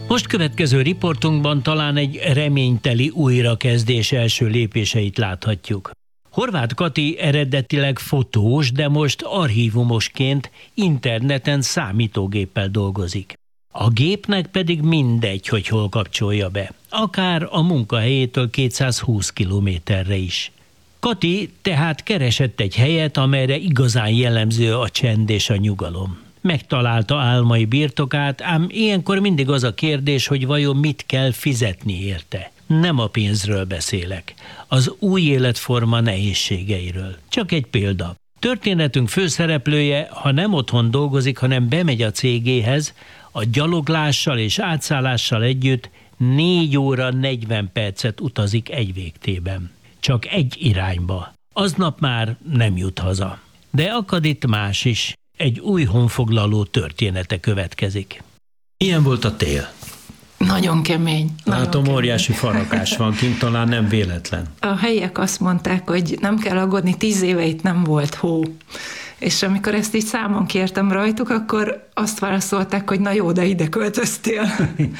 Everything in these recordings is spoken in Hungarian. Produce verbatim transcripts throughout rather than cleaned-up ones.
Most következő riportunkban talán egy reményteli újrakezdés első lépéseit láthatjuk. Horváth Kati eredetileg fotós, de most archívumosként interneten számítógéppel dolgozik. A gépnek pedig mindegy, hogy hol kapcsolja be, akár a munkahelyétől kétszázhúsz kilométerre is. Kati tehát keresett egy helyet, amelyre igazán jellemző a csend és a nyugalom. Megtalálta álmai birtokát, ám ilyenkor mindig az a kérdés, hogy vajon mit kell fizetni érte. Nem a pénzről beszélek, az új életforma nehézségeiről. Csak egy példa. Történetünk főszereplője, ha nem otthon dolgozik, hanem bemegy a cégéhez, a gyaloglással és átszállással együtt négy óra negyven percet utazik egy végtében. Csak egy irányba. Aznap már nem jut haza. De akad itt más is. Egy új honfoglaló története következik. Ilyen volt a tél. Nagyon kemény. Látom, nagyon óriási kemény. Farakás van kint, talán nem véletlen. A helyiek azt mondták, hogy nem kell aggódni, tíz éve itt nem volt hó. És amikor ezt így számon kértem rajtuk, akkor azt válaszolták, hogy na jó, de ide költöztél.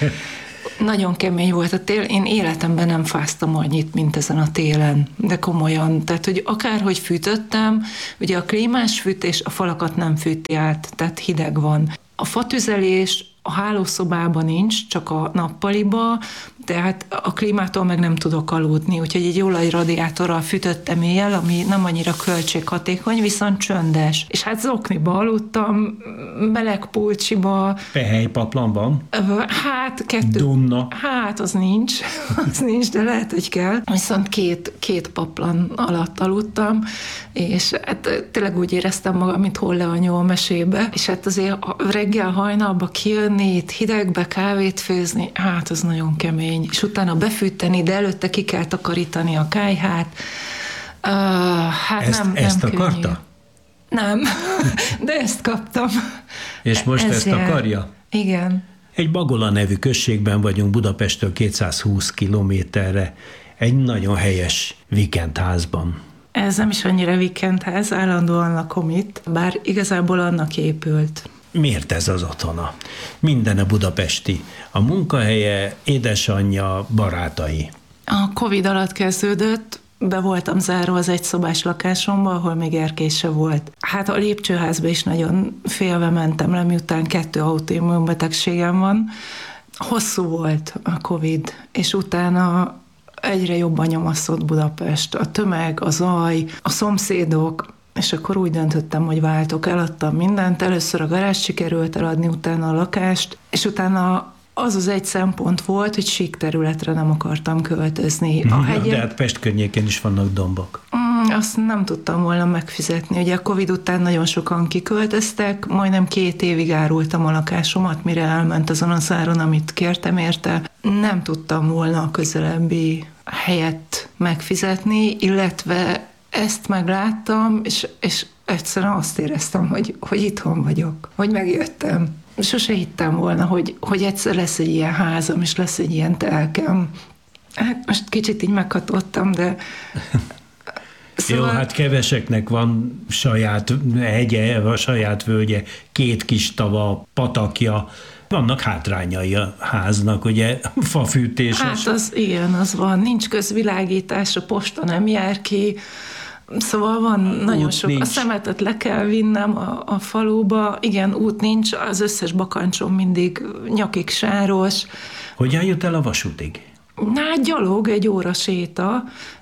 Nagyon kemény volt a tél. Én életemben nem fáztam annyit, mint ezen a télen, de komolyan. Tehát, hogy akárhogy fűtöttem, ugye a klímás fűtés a falakat nem fűti át, tehát hideg van. A fatüzelés a hálószobában nincs, csak a nappaliba, tehát a klímától meg nem tudok aludni, úgyhogy egy olajradiátorral fűtöttem éjjel, ami nem annyira költséghatékony, viszont csöndes. És hát zokniba aludtam, meleg pulcsiba. Pehelypaplanban? Hát kettő. Dunna. Hát az nincs, az nincs, de lehet, hogy kell. Viszont két, két paplan alatt aludtam, és hát tényleg úgy éreztem magam, mint Holleanyó a mesébe, és hát azért reggel hajnalba kijönni, itt hidegbe kávét főzni, hát az nagyon kemény. És utána befűteni, de előtte ki kell takarítani a kályhát. Uh, hát ezt nem, ezt nem akarta? Könnyű. Nem, de ezt kaptam. És most Ez ezt jel. akarja? Igen. Egy Bagola nevű községben vagyunk Budapesttől kétszázhúsz kilométerre, egy nagyon helyes vikendházban. Ez nem is annyira vikendház, állandóan lakom itt, bár igazából annak épült. Miért ez az otthona? Mindene budapesti. A munkahelye, édesanyja, barátai. A Covid alatt kezdődött, be voltam zárva az egyszobás lakásomba, ahol még erkély se volt. Hát a lépcsőházba is nagyon félve mentem le, miután kettő autoimmunbetegségem van. Hosszú volt a Covid, és utána egyre jobban nyomaszott Budapest. A tömeg, a zaj, a szomszédok, és akkor úgy döntöttem, hogy váltok, eladtam mindent. Először a garást sikerült eladni, utána a lakást, és utána az az egy szempont volt, hogy sík területre nem akartam költözni. A hegyen... De hát Pest környékén is vannak dombok. Mm, azt nem tudtam volna megfizetni. Ugye a Covid után nagyon sokan kiköltöztek, majdnem két évig árultam a lakásomat, mire elment azon a száron, amit kértem érte. Nem tudtam volna a közelebbi helyet megfizetni, illetve ezt megláttam, és, és egyszerűen azt éreztem, hogy, hogy itthon vagyok, hogy megjöttem. Sose hittem volna, hogy, hogy egyszer lesz egy ilyen házam, és lesz egy ilyen telkem. Hát most kicsit így meghatottam, de... Szóval... Jó, hát keveseknek van saját hegye, a saját völgye, két kis tava, patakja. Vannak hátrányai a háznak, ugye, fafűtéses. Hát az igen, az van. Nincs közvilágítás, a posta nem jár ki, szóval van út nagyon sok. Nincs. A szemetet le kell vinnem a, a faluba. Igen, út nincs, az összes bakancsom mindig nyakig sáros. Hogyan jut el a vasútig? Hát gyalog, egy óra séta,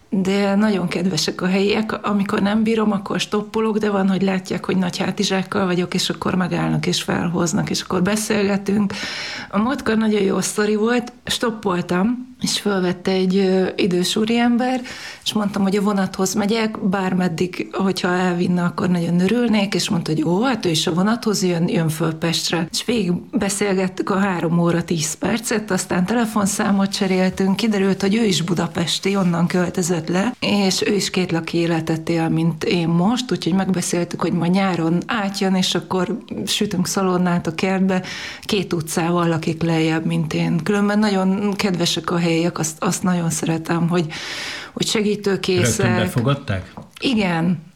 de nagyon kedvesek a helyiek. Amikor nem bírom, akkor stoppolok, de van, hogy látják, hogy nagy hátizsákkal vagyok, és akkor megállnak és felhoznak, és akkor beszélgetünk. A múltkor nagyon jó sztori volt, stoppoltam, és felvette egy ö, idős úriember, és mondtam, hogy a vonathoz megyek, bármeddig, hogyha elvinne, akkor nagyon örülnék, és mondta, hogy jó, hát ő is a vonathoz jön, jön föl Pestre. És végig beszélgettük a három óra tíz percet, aztán telefonszámot cseréltünk, kiderült, hogy ő is budapesti, onnan költözött le, és ő is két laki életet él, mint én most, úgyhogy megbeszéltük, hogy majd nyáron átjön, és akkor sütünk szalonnát a kertbe, két utcával lakik lejjebb, mint én. Különben nagyon kedvesek a helyiek, azt, azt nagyon szeretem, hogy, hogy segítőkészek. Rögtön befogadták? Igen,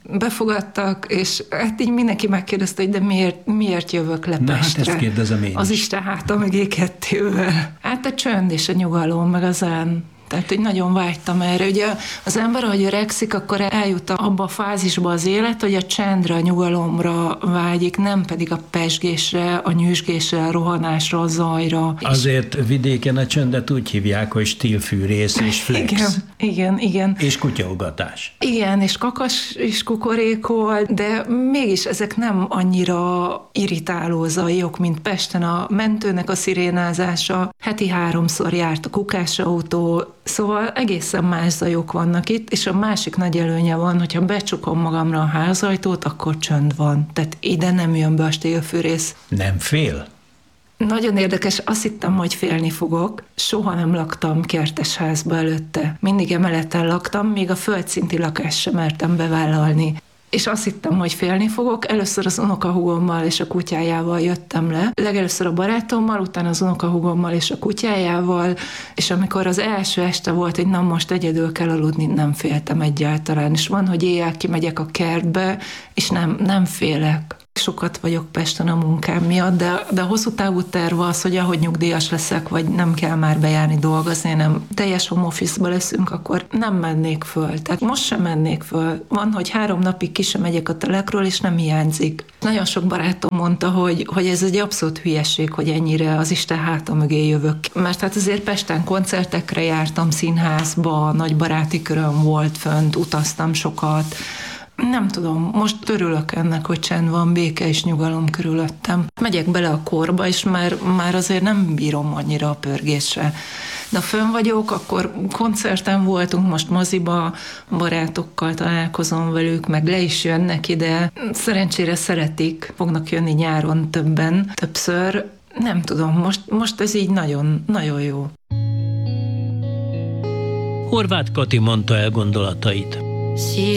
befogadtak, és hát így mindenki megkérdezte, hogy de miért, miért jövök le Pestre? Na hát ezt kérdezem én Az is. Isten háta mögé kettővel. Hát a csönd és a nyugalom, meg az zen. Tehát, hogy nagyon vágytam erre. Ugye az ember, ahogy öregszik, akkor eljut abba a fázisba az élet, hogy a csendre, a nyugalomra vágyik, nem pedig a pezsgésre, a nyüzsgésre, a rohanásra, a zajra. Azért vidéken a csöndet úgy hívják, hogy stílfűrész és flex. Igen, igen, igen. És kutyaugatás. Igen, és kakas is kukorékol, de mégis ezek nem annyira irritáló zajok, mint Pesten a mentőnek a szirénázása. Heti háromszor járt a kukásautó, szóval egészen más zajok vannak itt, és a másik nagy előnye van, hogyha becsukom magamra a házajtót, akkor csönd van. Tehát ide nem jön be a stílfűrész. Nem fél? Nagyon érdekes, azt hittem, hogy félni fogok. Soha nem laktam kertes házba előtte. Mindig emeleten laktam, még a földszinti lakást sem mertem bevállalni. És azt hittem, hogy félni fogok. Először az unokahúgommal és a kutyájával jöttem le. Legelőször a barátommal, utána az unokahúgommal és a kutyájával, és amikor az első este volt, hogy na most egyedül kell aludni, nem féltem egyáltalán. És van, hogy éjjel kimegyek a kertbe, és nem, nem félek. Sokat vagyok Pesten a munkám miatt, de, de a hosszú távú terv az, hogy ahogy nyugdíjas leszek, vagy nem kell már bejárni dolgozni, nem teljes home office-ba leszünk, akkor nem mennék föl. Tehát most sem mennék föl. Van, hogy három napig ki sem megyek a telekről, és nem hiányzik. Nagyon sok barátom mondta, hogy, hogy ez egy abszolút hülyeség, hogy ennyire az Isten háta mögé jövök. Mert hát azért Pesten koncertekre jártam, színházba, nagy baráti köröm volt fönt, utaztam sokat. Nem tudom, most örülök ennek, hogy csend van, béke és nyugalom körülöttem. Megyek bele a korba, és már, már azért nem bírom annyira a pörgésre. De ha fönn vagyok, akkor koncerten voltunk, most moziba, barátokkal találkozom velük, meg le is jönnek ide. Szerencsére szeretik, fognak jönni nyáron többen, többször. Nem tudom, most, most ez így nagyon, nagyon jó. Horváth Kati mondta el gondolatait. Si